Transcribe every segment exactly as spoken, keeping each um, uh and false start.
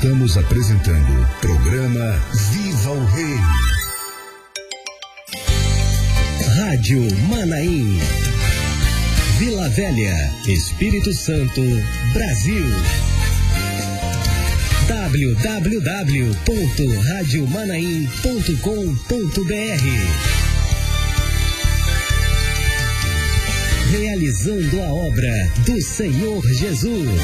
Estamos apresentando programa Viva o Rei. Rádio Manaim. Vila Velha, Espírito Santo, Brasil. w w w ponto rádio manaim ponto com ponto b r. Realizando a obra do Senhor Jesus.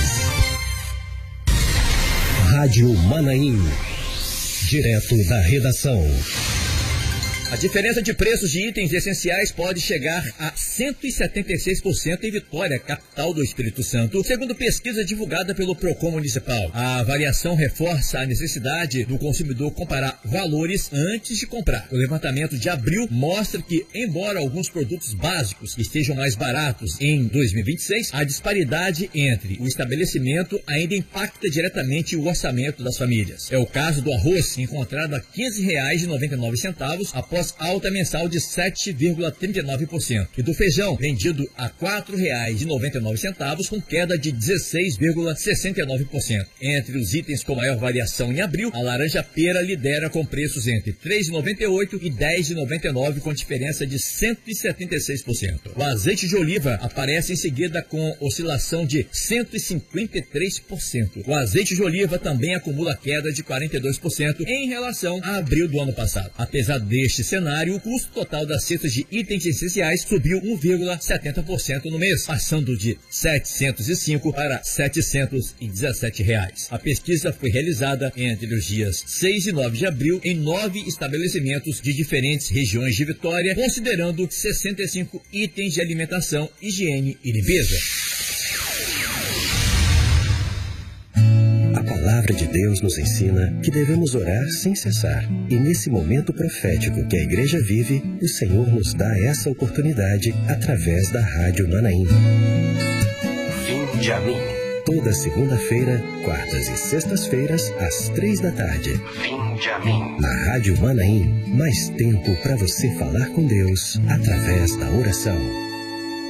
Rádio Manaim, direto da redação. A diferença de preços de itens essenciais pode chegar a cento e setenta e seis por cento em Vitória, capital do Espírito Santo, segundo pesquisa divulgada pelo Procon Municipal. A avaliação reforça a necessidade do consumidor comparar valores antes de comprar. O levantamento de abril mostra que, embora alguns produtos básicos estejam mais baratos em dois mil e vinte e seis, a disparidade entre o estabelecimento ainda impacta diretamente o orçamento das famílias. É o caso do arroz, encontrado a quinze reais e noventa e nove centavos após alta mensal de sete vírgula trinta e nove por cento, e do feijão, vendido a quatro reais e noventa e nove centavos, com queda de dezesseis vírgula sessenta e nove por cento. Entre os itens com maior variação em abril, a laranja-pera lidera com preços entre três reais e noventa e oito centavos e dez reais e noventa e nove centavos, com diferença de cento e setenta e seis por cento. O azeite de oliva aparece em seguida com oscilação de cento e cinquenta e três por cento. O azeite de oliva também acumula queda de quarenta e dois por cento em relação a abril do ano passado. Apesar deste cenário, o custo total das cestas de itens essenciais subiu um vírgula setenta por cento no mês, passando de setecentos e cinco para setecentos e dezessete reais. A pesquisa foi realizada entre os dias seis e nove de abril em nove estabelecimentos de diferentes regiões de Vitória, considerando sessenta e cinco itens de alimentação, higiene e limpeza. A palavra de Deus nos ensina que devemos orar sem cessar. E nesse momento profético que a igreja vive, o Senhor nos dá essa oportunidade através da Rádio Manaim. Vinde a mim. Toda segunda-feira, quartas e sextas-feiras, às três da tarde. Vinde a mim. Na Rádio Manaim, mais tempo para você falar com Deus através da oração.